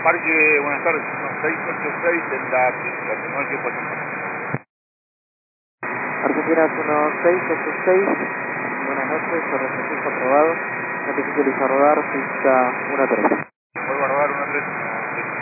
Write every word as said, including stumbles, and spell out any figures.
Marque, buenas tardes, seis ocho seis en la Argentina, que cuatro. Argentina uno seis ocho seis, buenas noches, sobre el registro aprobado, notificio Luis Rodar, pista uno tres. Vuelvo a rodar uno tres.